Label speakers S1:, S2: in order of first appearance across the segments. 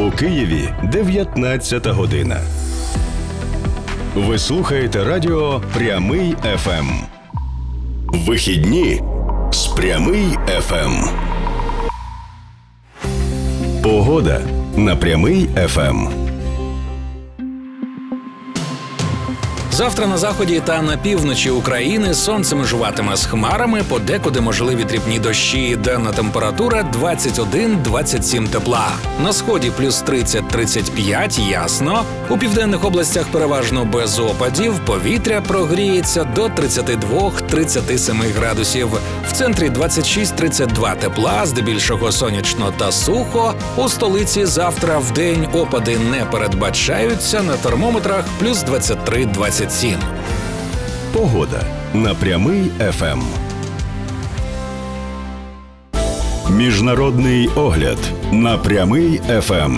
S1: У Києві 19 година. Ви слухаєте радіо «Прямий ФМ». Вихідні з «Прямий ФМ». Погода на «Прямий ФМ».
S2: Завтра на заході та на півночі України сонце межуватиме з хмарами, подекуди можливі дрібні дощі, денна температура 21-27 тепла. На сході плюс 30-35, ясно. У південних областях переважно без опадів, повітря прогріється до 32-37 градусів. В центрі 26-32 тепла, здебільшого сонячно та сухо. У столиці завтра вдень опади не передбачаються, на термометрах плюс 23-27.
S1: Погода на «Прямий ФМ». Міжнародний огляд на «Прямий ФМ».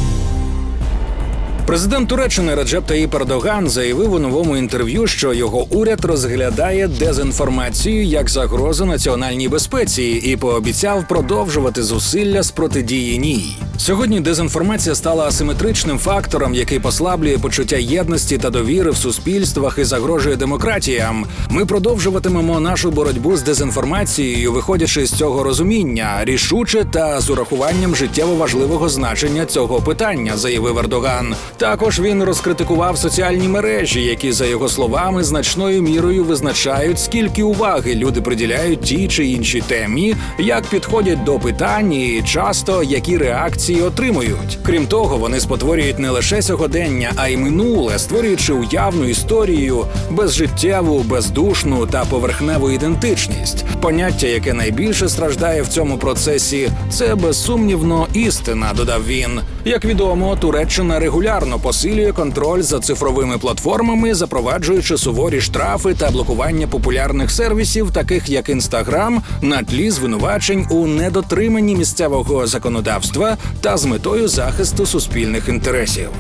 S2: Президент Туреччини Реджеп Таїп Ердоган заявив у новому інтерв'ю, що його уряд розглядає дезінформацію як загрозу національній безпеці і пообіцяв продовжувати зусилля з протидії ній. Сьогодні дезінформація стала асиметричним фактором, який послаблює почуття єдності та довіри в суспільствах і загрожує демократіям. Ми продовжуватимемо нашу боротьбу з дезінформацією, виходячи з цього розуміння, рішуче та з урахуванням життєво важливого значення цього питання, заявив Ердоган. Також він розкритикував соціальні мережі, які, за його словами, значною мірою визначають, скільки уваги люди приділяють тій чи іншій темі, як підходять до питань і часто які реакції отримують. Крім того, вони спотворюють не лише сьогодення, а й минуле, створюючи уявну історію, безжиттєву, бездушну та поверхневу ідентичність. Поняття, яке найбільше страждає в цьому процесі, це безсумнівно істина, додав він. Як відомо, Туреччина регулярно посилює контроль за цифровими платформами, запроваджуючи суворі штрафи та блокування популярних сервісів, таких як Інстаграм, на тлі звинувачень у недотриманні місцевого законодавства та з метою захисту суспільних інтересів.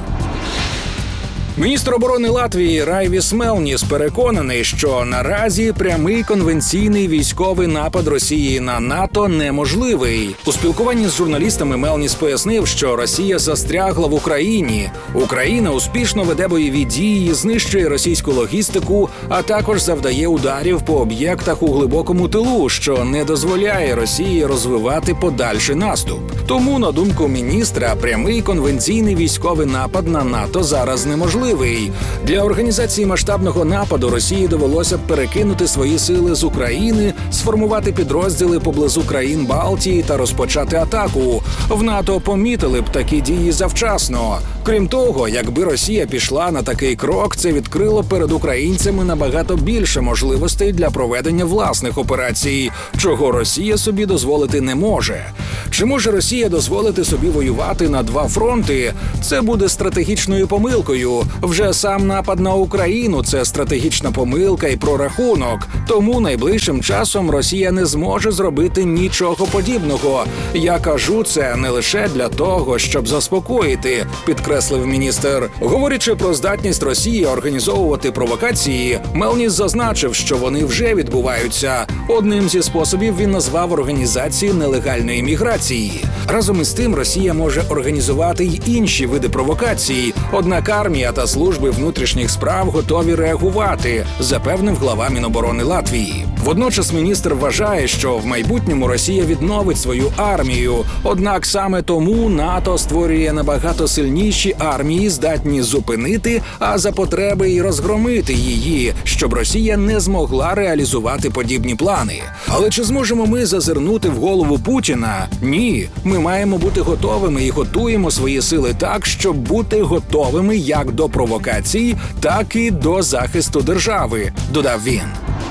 S2: Міністр оборони Латвії Райвіс Мелніс переконаний, що наразі прямий конвенційний військовий напад Росії на НАТО неможливий. У спілкуванні з журналістами Мелніс пояснив, що Росія застрягла в Україні. Україна успішно веде бойові дії, знищує російську логістику, а також завдає ударів по об'єктах у глибокому тилу, що не дозволяє Росії розвивати подальший наступ. Тому, на думку міністра, прямий конвенційний військовий напад на НАТО зараз неможливий. Для організації масштабного нападу Росії довелося б перекинути свої сили з України, сформувати підрозділи поблизу країн Балтії та розпочати атаку. В НАТО помітили б такі дії завчасно. Крім того, якби Росія пішла на такий крок, це відкрило перед українцями набагато більше можливостей для проведення власних операцій, чого Росія собі дозволити не може. Чи може Росія дозволити собі воювати на два фронти? Це буде стратегічною помилкою. Вже сам напад на Україну – це стратегічна помилка і прорахунок. Тому найближчим часом Росія не зможе зробити нічого подібного. Я кажу це не лише для того, щоб заспокоїти, підкреслив міністр. Говорячи про здатність Росії організовувати провокації, Мелніс зазначив, що вони вже відбуваються. Одним зі способів він назвав організацію нелегальної міграції. Разом із тим, Росія може організувати й інші види провокацій. Однак армія та служби внутрішніх справ готові реагувати, запевнив глава Міноборони Латвії. Водночас міністр вважає, що в майбутньому Росія відновить свою армію. Однак саме тому НАТО створює набагато сильніші армії, здатні зупинити, а за потреби й розгромити її, щоб Росія не змогла реалізувати подібні плани. Але чи зможемо ми зазирнути в голову Путіна? Ні. Ми маємо бути готовими і готуємо свої сили так, щоб бути готовими як до провокацій, так і до захисту держави, додав він.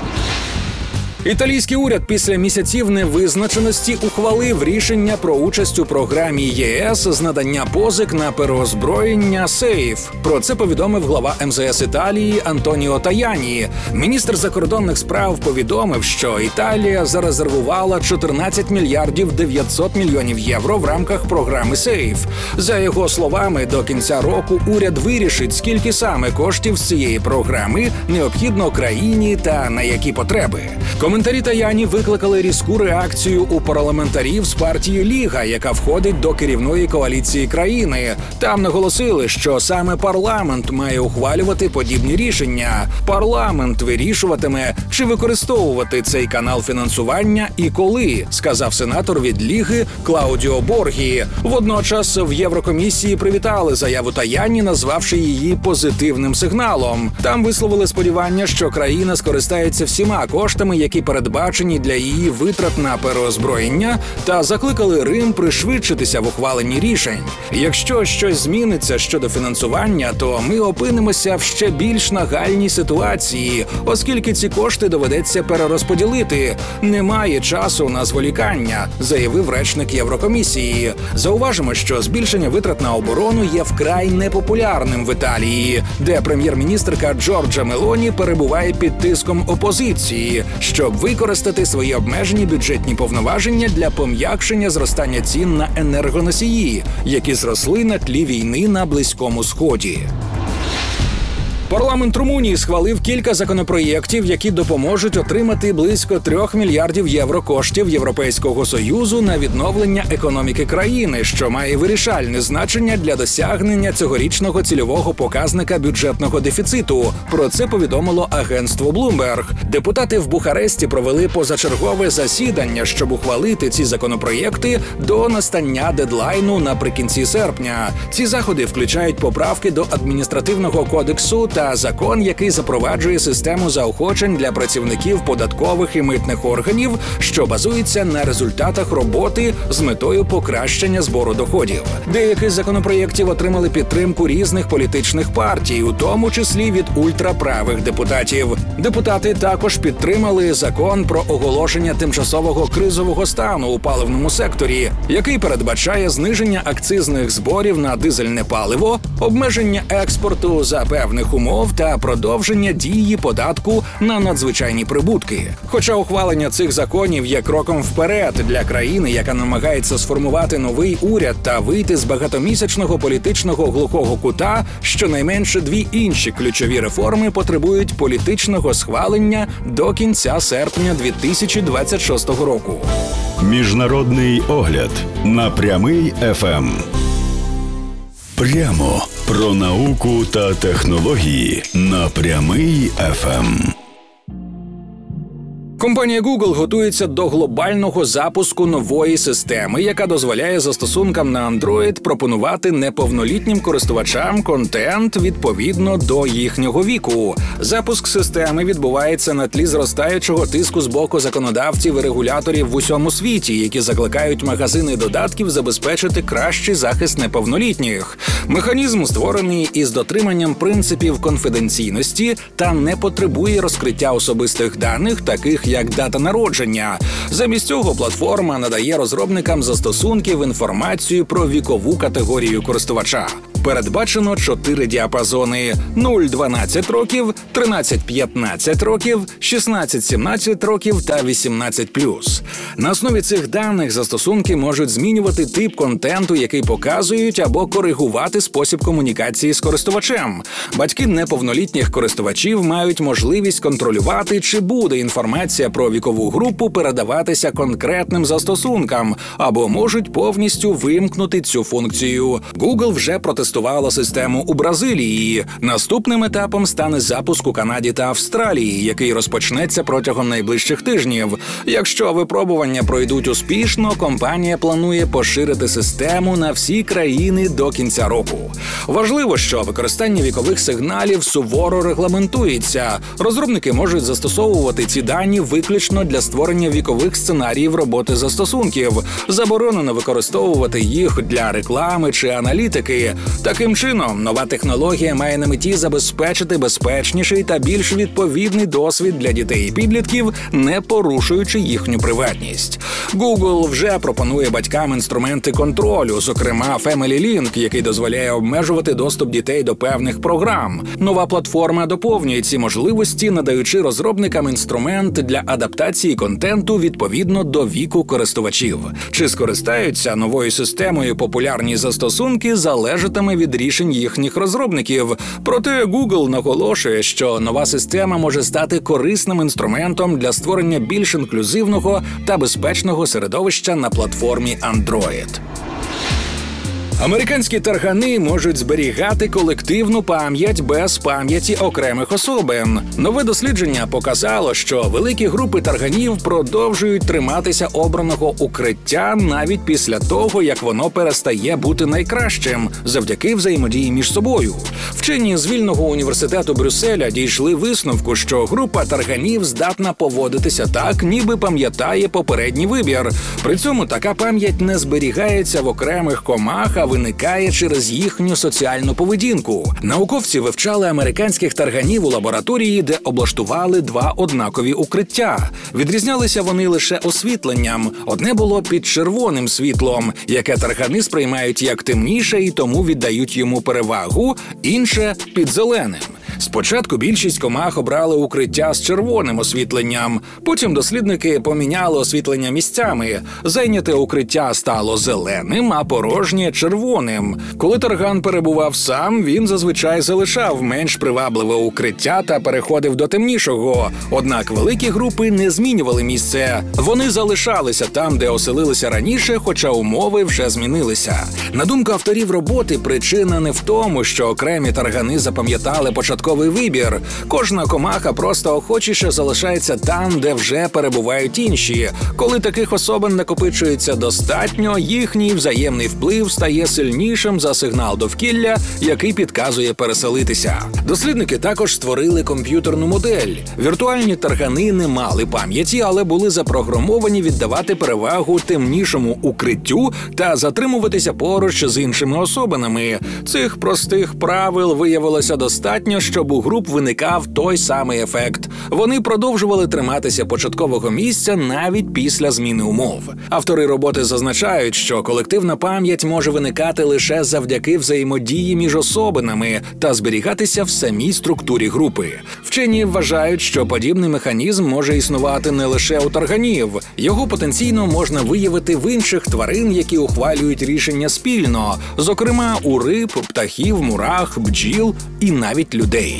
S2: Італійський уряд після місяців невизначеності ухвалив рішення про участь у програмі ЄС з надання позик на переозброєння «Сейф». Про це повідомив глава МЗС Італії Антоніо Таяні. Міністр закордонних справ повідомив, що Італія зарезервувала 14 мільярдів 900 мільйонів євро в рамках програми «Сейф». За його словами, до кінця року уряд вирішить, скільки саме коштів з цієї програми необхідно країні та на які потреби. Коментарі Таяні викликали різку реакцію у парламентарів з партії «Ліга», яка входить до керівної коаліції країни. Там наголосили, що саме парламент має ухвалювати подібні рішення. Парламент вирішуватиме, чи використовувати цей канал фінансування і коли, сказав сенатор від «Ліги» Клаудіо Боргі. Водночас в Єврокомісії привітали заяву Таяні, назвавши її позитивним сигналом. Там висловили сподівання, що країна скористається всіма коштами, які передбачені для її витрат на переозброєння, та закликали Рим пришвидшитися в ухваленні рішень. Якщо щось зміниться щодо фінансування, то ми опинимося в ще більш нагальній ситуації, оскільки ці кошти доведеться перерозподілити. Немає часу на зволікання, заявив речник Єврокомісії. Зауважимо, що збільшення витрат на оборону є вкрай непопулярним в Італії, де прем'єр-міністрка Джорджа Мелоні перебуває під тиском опозиції, щоб використати свої обмежені бюджетні повноваження для пом'якшення зростання цін на енергоносії, які зросли на тлі війни на Близькому Сході. Парламент Румунії схвалив кілька законопроєктів, які допоможуть отримати близько 3 мільярдів євро коштів Європейського Союзу на відновлення економіки країни, що має вирішальне значення для досягнення цьогорічного цільового показника бюджетного дефіциту. Про це повідомило агентство Bloomberg. Депутати в Бухаресті провели позачергове засідання, щоб ухвалити ці законопроєкти до настання дедлайну наприкінці серпня. Ці заходи включають поправки до адміністративного кодексу та закон, який запроваджує систему заохочень для працівників податкових і митних органів, що базується на результатах роботи з метою покращення збору доходів. Деякі з законопроєктів отримали підтримку різних політичних партій, у тому числі від ультраправих депутатів. Депутати також підтримали закон про оголошення тимчасового кризового стану у паливному секторі, який передбачає зниження акцизних зборів на дизельне паливо, обмеження експорту за певних умов та продовження дії податку на надзвичайні прибутки. Хоча ухвалення цих законів є кроком вперед для країни, яка намагається сформувати новий уряд та вийти з багатомісячного політичного глухого кута, щонайменше 2 інші ключові реформи потребують політичного схвалення до кінця серпня 2026 року.
S1: Міжнародний огляд на Прямий ФМ. Прямо про науку та технології на Прямий ФМ.
S2: Компанія Google готується до глобального запуску нової системи, яка дозволяє застосункам на Android пропонувати неповнолітнім користувачам контент відповідно до їхнього віку. Запуск системи відбувається на тлі зростаючого тиску з боку законодавців і регуляторів в усьому світі, які закликають магазини додатків забезпечити кращий захист неповнолітніх. Механізм створений із дотриманням принципів конфіденційності та не потребує розкриття особистих даних, таких як дата народження. Замість цього платформа надає розробникам застосунків інформацію про вікову категорію користувача. Передбачено 4 діапазони – 0-12 років, 13-15 років, 16-17 років та 18+. На основі цих даних застосунки можуть змінювати тип контенту, який показують, або коригувати спосіб комунікації з користувачем. Батьки неповнолітніх користувачів мають можливість контролювати, чи буде інформація про вікову групу передаватися конкретним застосункам, або можуть повністю вимкнути цю функцію. Google вже протестувала систему у Бразилії. Наступним етапом стане запуск у Канаді та Австралії, який розпочнеться протягом найближчих тижнів. Якщо випробування пройдуть успішно, компанія планує поширити систему на всі країни до кінця року. Важливо, що використання вікових сигналів суворо регламентується. Розробники можуть застосовувати ці дані виключно для створення вікових сценаріїв роботи застосунків. Заборонено використовувати їх для реклами чи аналітики. Таким чином, нова технологія має на меті забезпечити безпечніший та більш відповідний досвід для дітей і підлітків, не порушуючи їхню приватність. Google вже пропонує батькам інструменти контролю, зокрема Family Link, який дозволяє обмежувати доступ дітей до певних програм. Нова платформа доповнює ці можливості, надаючи розробникам інструмент для адаптації контенту відповідно до віку користувачів. Чи скористаються новою системою популярні застосунки, залежатиме саме від рішень їхніх розробників. Проте Google наголошує, що нова система може стати корисним інструментом для створення більш інклюзивного та безпечного середовища на платформі Android. Американські таргани можуть зберігати колективну пам'ять без пам'яті окремих особин. Нове дослідження показало, що великі групи тарганів продовжують триматися обраного укриття навіть після того, як воно перестає бути найкращим завдяки взаємодії між собою. Вчені з Вільного університету Брюсселя дійшли висновку, що група тарганів здатна поводитися так, ніби пам'ятає попередній вибір. При цьому така пам'ять не зберігається в окремих комах, а виникає через їхню соціальну поведінку. Науковці вивчали американських тарганів у лабораторії, де облаштували два однакові укриття. Відрізнялися вони лише освітленням. Одне було під червоним світлом, яке таргани сприймають як темніше і тому віддають йому перевагу, інше – під зеленим. Спочатку більшість комах обрали укриття з червоним освітленням. Потім дослідники поміняли освітлення місцями. Зайняте укриття стало зеленим, а порожнє – червоним. Коли тарган перебував сам, він зазвичай залишав менш привабливе укриття та переходив до темнішого. Однак великі групи не змінювали місце. Вони залишалися там, де оселилися раніше, хоча умови вже змінилися. На думку авторів роботи, причина не в тому, що окремі таргани запам'ятали початковий вибір. Кожна комаха просто охочіше залишається там, де вже перебувають інші. Коли таких особин накопичується достатньо, їхній взаємний вплив стає сильнішим за сигнал довкілля, який підказує переселитися. Дослідники також створили комп'ютерну модель. Віртуальні таргани не мали пам'яті, але були запрограмовані віддавати перевагу темнішому укриттю та затримуватися поруч з іншими особинами. Цих простих правил виявилося достатньо, щоб у груп виникав той самий ефект. Вони продовжували триматися початкового місця навіть після зміни умов. Автори роботи зазначають, що колективна пам'ять може виникати лише завдяки взаємодії між особинами та зберігатися в самій структурі групи. Вчені вважають, що подібний механізм може існувати не лише у тарганів. Його потенційно можна виявити в інших тварин, які ухвалюють рішення спільно, зокрема у риб, птахів, мурах, бджіл і навіть людей.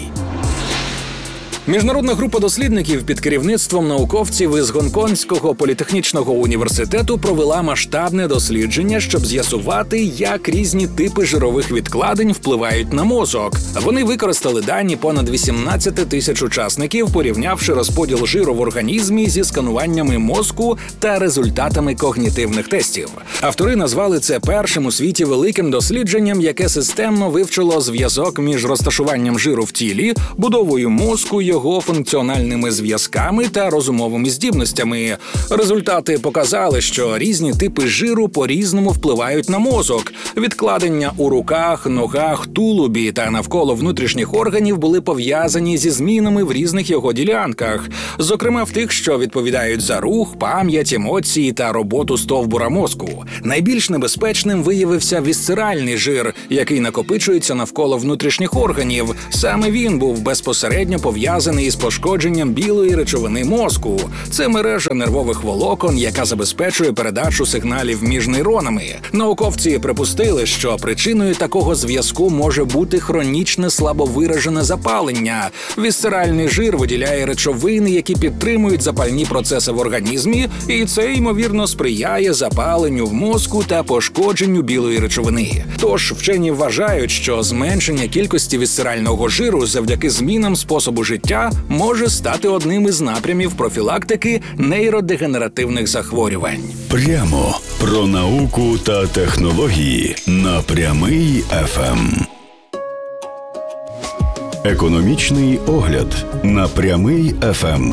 S2: Міжнародна група дослідників під керівництвом науковців із Гонконгського політехнічного університету провела масштабне дослідження, щоб з'ясувати, як різні типи жирових відкладень впливають на мозок. Вони використали дані понад 18 тисяч учасників, порівнявши розподіл жиру в організмі зі скануваннями мозку та результатами когнітивних тестів. Автори назвали це першим у світі великим дослідженням, яке системно вивчило зв'язок між розташуванням жиру в тілі, будовою мозку, його функціональними зв'язками та розумовими здібностями. Результати показали, що різні типи жиру по-різному впливають на мозок. Відкладення у руках, ногах, тулубі та навколо внутрішніх органів були пов'язані зі змінами в різних його ділянках, зокрема в тих, що відповідають за рух, пам'ять, емоції та роботу стовбура мозку. Найбільш небезпечним виявився вісцеральний жир, який накопичується навколо внутрішніх органів. Саме він був безпосередньо пов'язаний із пошкодженням білої речовини мозку. Це мережа нервових волокон, яка забезпечує передачу сигналів між нейронами. Науковці припустили, що причиною такого зв'язку може бути хронічне слабовиражене запалення. Вісцеральний жир виділяє речовини, які підтримують запальні процеси в організмі, і це, ймовірно, сприяє запаленню в мозку та пошкодженню білої речовини. Тож вчені вважають, що зменшення кількості вісцерального жиру завдяки змінам способу життя може стати одним із напрямів профілактики нейродегенеративних захворювань.
S1: Прямо про науку та технології на Прямий ФМ. Економічний огляд на Прямий ФМ.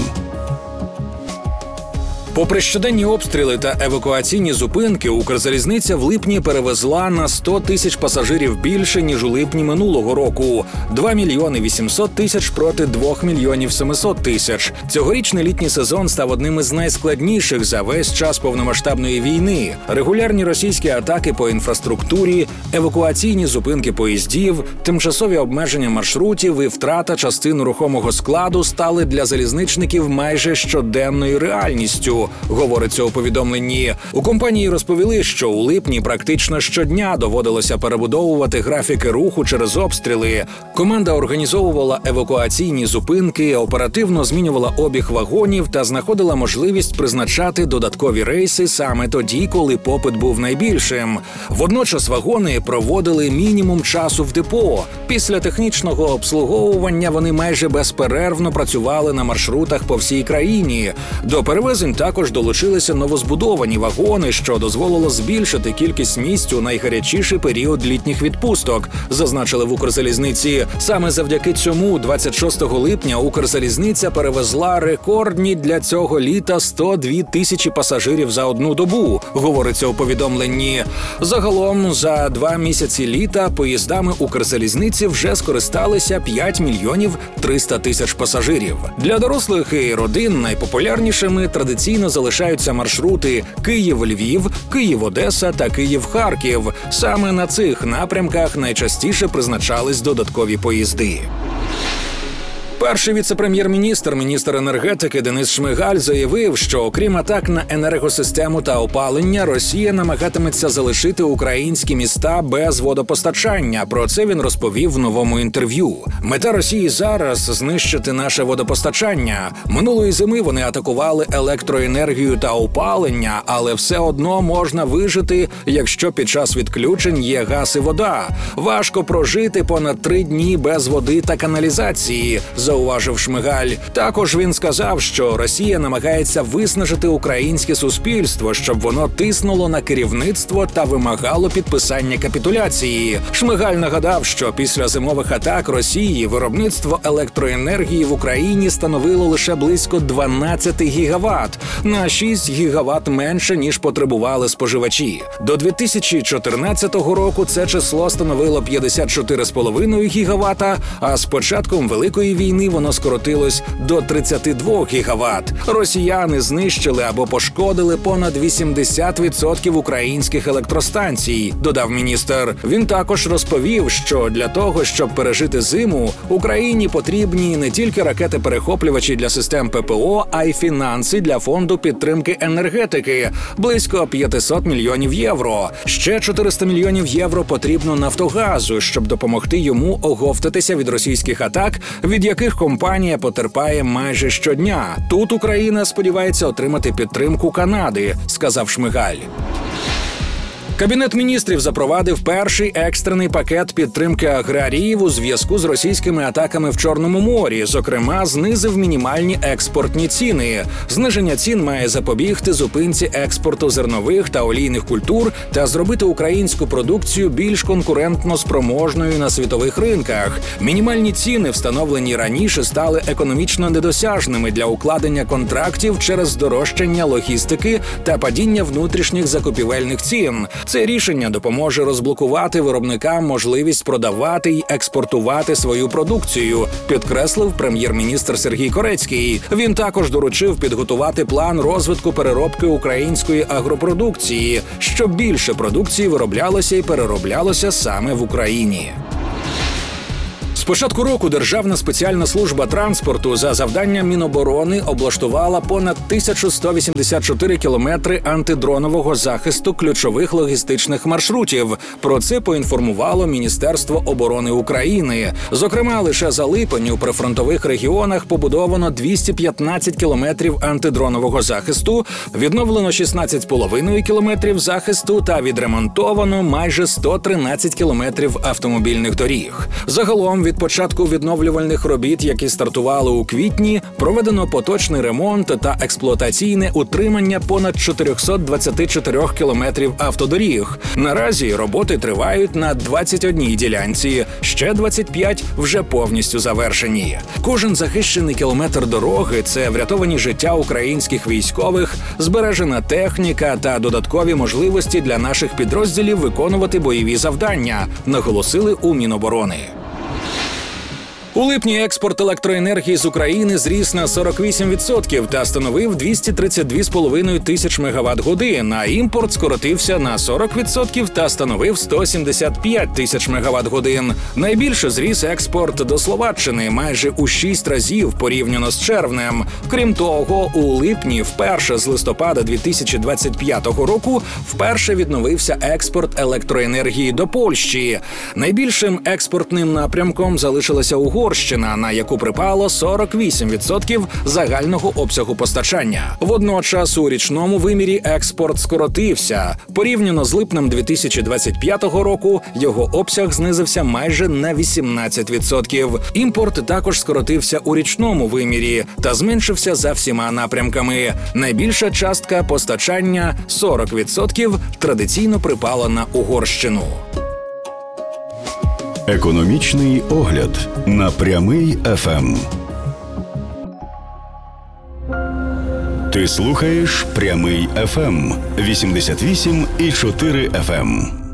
S2: Попри щоденні обстріли та евакуаційні зупинки, Укрзалізниця в липні перевезла на 100 тисяч пасажирів більше, ніж у липні минулого року – 2 мільйони 800 тисяч проти 2 мільйонів 700 тисяч. Цьогорічний літній сезон став одним із найскладніших за весь час повномасштабної війни. Регулярні російські атаки по інфраструктурі, евакуаційні зупинки поїздів, тимчасові обмеження маршрутів і втрата частин рухомого складу стали для залізничників майже щоденною реальністю. року, говориться у повідомленні. У компанії розповіли, що у липні практично щодня доводилося перебудовувати графіки руху через обстріли. Команда організовувала евакуаційні зупинки, оперативно змінювала обіг вагонів та знаходила можливість призначати додаткові рейси саме тоді, коли попит був найбільшим. Водночас вагони проводили мінімум часу в депо. Після технічного обслуговування вони майже безперервно працювали на маршрутах по всій країні. До перевезень також долучилися новозбудовані вагони, що дозволило збільшити кількість місць у найгарячіший період літніх відпусток, зазначили в Укрзалізниці. Саме завдяки цьому 26 липня Укрзалізниця перевезла рекордні для цього літа 102 тисячі пасажирів за одну добу, говориться у повідомленні. Загалом за 2 місяці літа поїздами Укрзалізниці вже скористалися 5 мільйонів 300 тисяч пасажирів. Для дорослих і родин найпопулярнішими традиційно залишаються маршрути Київ-Львів, Київ-Одеса та Київ-Харків. Саме на цих напрямках найчастіше призначались додаткові поїзди. Перший віце-прем'єр-міністр, міністр енергетики Денис Шмигаль заявив, що окрім атак на енергосистему та опалення, Росія намагатиметься залишити українські міста без водопостачання. Про це він розповів в новому інтерв'ю. Мета Росії зараз – знищити наше водопостачання. Минулої зими вони атакували електроенергію та опалення, але все одно можна вижити, якщо під час відключень є газ і вода. Важко прожити понад 3 дні без води та каналізації, зауважив Шмигаль. Також він сказав, що Росія намагається виснажити українське суспільство, щоб воно тиснуло на керівництво та вимагало підписання капітуляції. Шмигаль нагадав, що після зимових атак Росії виробництво електроенергії в Україні становило лише близько 12 гігават, на 6 гігават менше, ніж потребували споживачі. До 2014 року це число становило 54,5 гігавата, а з початком Великої війни воно скоротилось до 32 гігават. Росіяни знищили або пошкодили понад 80% українських електростанцій, додав міністр. Він також розповів, що для того, щоб пережити зиму, Україні потрібні не тільки ракети-перехоплювачі для систем ППО, а й фінанси для фонду підтримки енергетики – близько 500 мільйонів євро. Ще 400 мільйонів євро потрібно Нафтогазу, щоб допомогти йому оговтатися від російських атак, від яких компанія потерпає майже щодня. Тут Україна сподівається отримати підтримку Канади, сказав Шмигаль. Кабінет міністрів запровадив перший екстрений пакет підтримки аграріїв у зв'язку з російськими атаками в Чорному морі. Зокрема, знизив мінімальні експортні ціни. Зниження цін має запобігти зупинці експорту зернових та олійних культур та зробити українську продукцію більш конкурентно спроможною на світових ринках. Мінімальні ціни, встановлені раніше, стали економічно недосяжними для укладення контрактів через здорожчання логістики та падіння внутрішніх закупівельних цін. Це рішення допоможе розблокувати виробникам можливість продавати й експортувати свою продукцію, підкреслив прем'єр-міністр Сергій Корецький. Він також доручив підготувати план розвитку переробки української агропродукції, щоб більше продукції вироблялося і перероблялося саме в Україні. З початку року Державна спеціальна служба транспорту за завданням Міноборони облаштувала понад 1184 кілометри антидронового захисту ключових логістичних маршрутів. Про це поінформувало Міністерство оборони України. Зокрема, лише за липень у прифронтових регіонах побудовано 215 кілометрів антидронового захисту, відновлено 16,5 кілометрів захисту та відремонтовано майже 113 кілометрів автомобільних доріг. Загалом від початку відновлювальних робіт, які стартували у квітні, проведено поточний ремонт та експлуатаційне утримання понад 424 кілометрів автодоріг. Наразі роботи тривають на 21 ділянці, ще 25 вже повністю завершені. Кожен захищений кілометр дороги – це врятовані життя українських військових, збережена техніка та додаткові можливості для наших підрозділів виконувати бойові завдання, наголосили у Міноборони. У липні експорт електроенергії з України зріс на 48% та становив 232,5 тисяч мегаватт-годин, а імпорт скоротився на 40% та становив 175 тисяч мегаватт-годин. Найбільше зріс експорт до Словаччини – майже у 6 разів порівняно з червнем. Крім того, у липні вперше з листопада 2025 року вперше відновився експорт електроенергії до Польщі. Найбільшим експортним напрямком залишилася Угорщина, на яку припало 48% загального обсягу постачання. Водночас у річному вимірі експорт скоротився. Порівняно з липнем 2025 року його обсяг знизився майже на 18%. Імпорт також скоротився у річному вимірі та зменшився за всіма напрямками. Найбільша частка постачання – 40% – традиційно припала на Угорщину.
S1: Економічний огляд на Прямий ФМ. Ти слухаєш Прямий ФМ 88,4 FM.